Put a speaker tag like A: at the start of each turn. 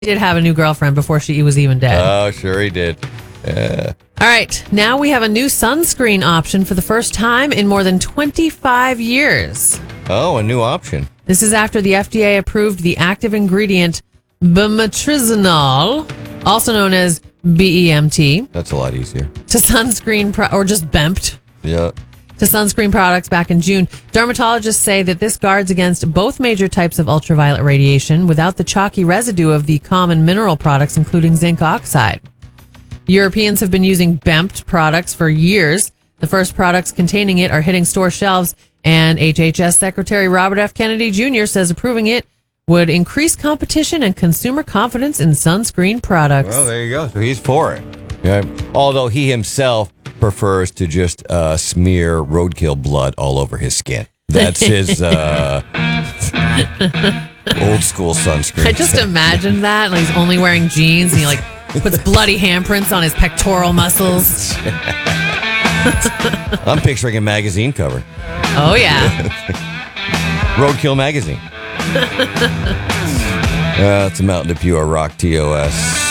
A: did have a new girlfriend before she was even dead.
B: Oh, sure he did.
A: All right. Now we have a new sunscreen option for the first time in more than 25 years.
B: Oh, a new option.
A: This is after the FDA approved the active ingredient bemetrizanol, also known as BEMT,
B: That's a lot easier.
A: to sunscreen or just BEMT.
B: Yeah.
A: To sunscreen products back in June. Dermatologists say that this guards against both major types of ultraviolet radiation without the chalky residue of the common mineral products, including zinc oxide. Europeans have been using BEMT products for years. The first products containing it are hitting store shelves, and HHS Secretary Robert F. Kennedy Jr. says approving it would increase competition and consumer confidence in sunscreen products.
B: Well, there you go. So he's for it. Yeah. Although he himself prefers to just smear roadkill blood all over his skin. That's his old school sunscreen.
A: I just imagine that. Like he's only wearing jeans and he like puts bloody handprints on his pectoral muscles.
B: I'm picturing a magazine cover.
A: Oh, yeah.
B: Roadkill magazine. It's a Mountain Dew Pure Rock TOS.